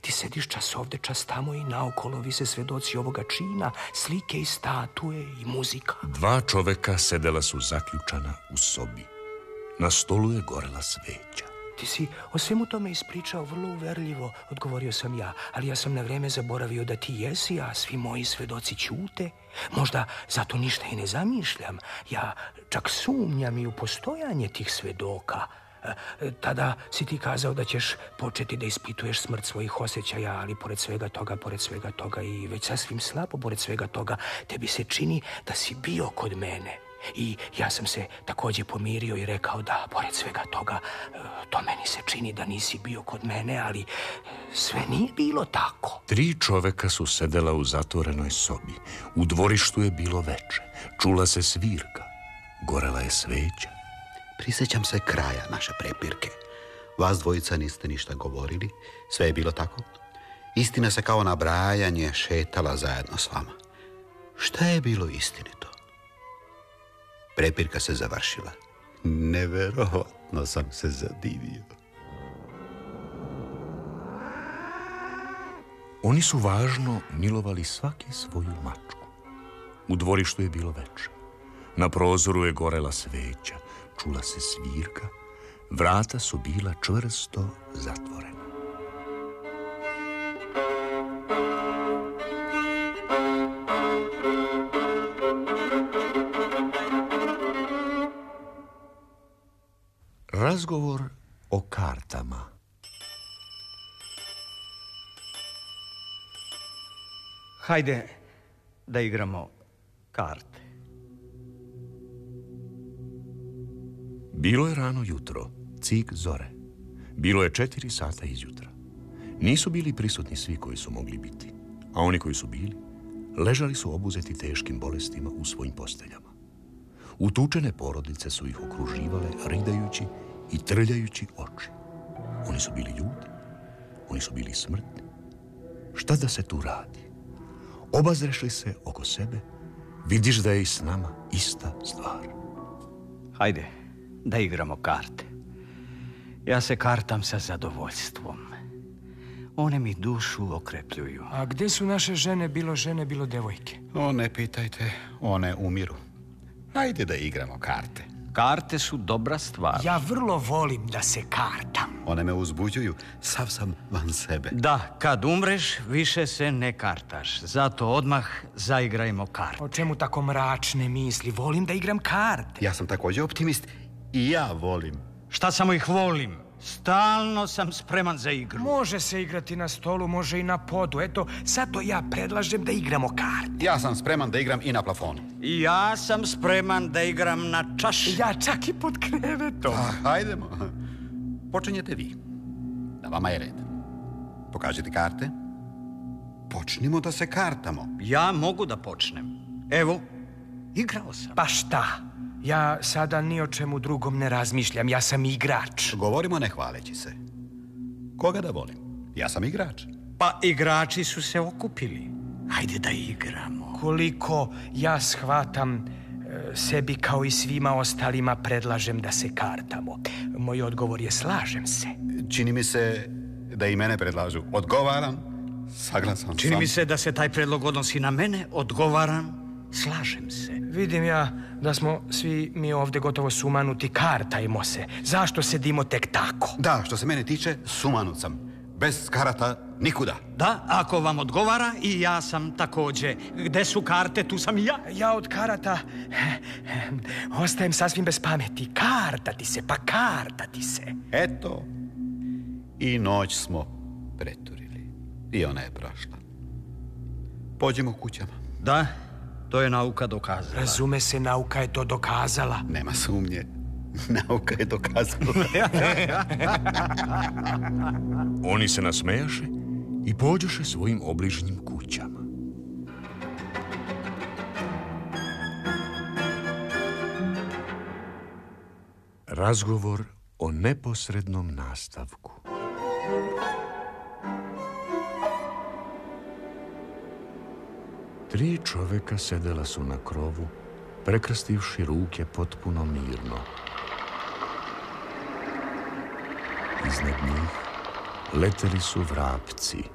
Ti sediš čas ovde, čas tamo i naokolo vise svedoci ovoga čina, slike i statue i muzika. Dva čoveka sedela su zaključana u sobi. Na stolu je gorela sveća. Ti si o svemu tome ispričao vrlo uverljivo, odgovorio sam ja, ali ja sam na vreme zaboravio da ti jesi, a svi moji svedoci ćute. Možda zato ništa i ne zamišljam. Ja čak sumnjam i u postojanje tih svedoka. Tada si ti kazao da ćeš početi da ispituješ smrt svojih osjećaja, ali pored svega toga i već sasvim slabo pored svega toga, tebi se čini da si bio kod mene. I ja sam se također pomirio i rekao da, pored svega toga, to meni se čini da nisi bio kod mene, ali sve nije bilo tako. Tri čoveka su sedela u zatvorenoj sobi. U dvorištu je bilo veče. Čula se svirka. Gorela je sveća. Prisjećam se kraja naše prepirke. Vas dvojica niste ništa govorili. Sve je bilo tako. Istina se kao nabrajanje šetala zajedno s vama. Šta je bilo istinito? Prepirka se završila. Neverovatno sam se zadivio. Oni su važno milovali svaki svoju mačku. U dvorištu je bilo veče. Na prozoru je gorela sveća. Čula se svirka. Vrata su bila čvrsto zatvorena. Razgovor o kartama. Hajde da igramo karte. Bilo je rano jutro, cik zore. Bilo je 4 sata izjutra. Nisu bili prisutni svi koji su mogli biti, a oni koji su bili, ležali su obuzeti teškim bolestima u svojim posteljama. Utučene porodice su ih okruživale, ridajući i trljajući oči. Oni su bili ljudi, oni su bili smrtni. Šta da se tu radi? Obazreš li se oko sebe, vidiš da je i s nama ista stvar. Hajde da igramo karte. Ja se kartam sa zadovoljstvom. One mi dušu okrepljuju. A gde su naše žene, bilo devojke? O, ne pitajte, one umiru. Hajde da igramo karte. Karte su dobra stvar. Ja vrlo volim da se kartam. One me uzbuđuju, sav sam van sebe. Da, kad umreš, više se ne kartaš. Zato odmah zaigrajmo karte. O čemu tako mračne misli? Volim da igram karte. Ja sam također optimist i ja volim. Šta samo ih volim? Stalno sam spreman za igru. Može se igrati na stolu, može i na podu. Eto, zato ja predlažem da igramo karte. Ja sam spreman da igram i na plafonu. I ja sam spreman da igram na čaši. Ja čak i pod krevetom. Hajdemo. Počinjete vi. Na vama je red. Pokažite karte. Počnimo da se kartamo. Ja mogu da počnem. Evo, igrao sam. Pa šta? Ja sada ni o čemu drugom ne razmišljam. Ja sam igrač. Govorimo ne hvaleći se. Koga da volim? Ja sam igrač. Pa igrači su se okupili. Hajde da igramo. Koliko ja shvatam, sebi kao i svima ostalima predlažem da se kartamo. Moj odgovor je slažem se. Čini mi se da i mene predlažu. Odgovaram, saglasan sam. Čini mi se da se taj predlog odnosi na mene. Odgovaram, slažem se. Vidim ja da smo svi mi ovde gotovo sumanuti. Kartajmo se. Zašto sedimo tek tako? Da, što se mene tiče, sumanut sam. Bez karata nikuda. Da, ako vam odgovara, i ja sam također. Gde su karte, tu sam i ja. Ja od karata ostajem sasvim bez pameti. Kartati se. Eto, i noć smo preturili. I ona je prošla. Pođemo kućama. Da, to je nauka dokazala. Razume se, nauka je to dokazala. Nema sumnje. Nauka je dokazala. Oni se nasmejaše i pođoše svojim obližnjim kućama. Razgovor o neposrednom nastavku. Tri čoveka sedela su na krovu, prekrastivši ruke potpuno mirno. Iznad njih leteli su vrapci.